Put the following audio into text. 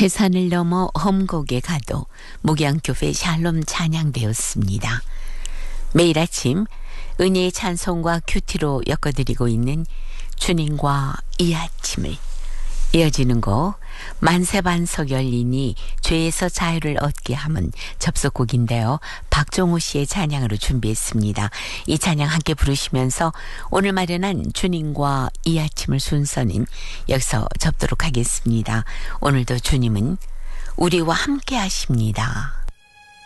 해산을 넘어 험곡에 가도 목양교회 샬롬 찬양되었습니다. 매일 아침 은혜의 찬송과 큐티로 엮어드리고 있는 주님과 이 아침을, 이어지는 곡 만세반석 열리니 죄에서 자유를 얻게 함은 접속곡인데요. 박종호 씨의 찬양으로 준비했습니다. 이 찬양 함께 부르시면서 오늘 마련한 주님과 이 아침을 순서는 여기서 접도록 하겠습니다. 오늘도 주님은 우리와 함께 하십니다.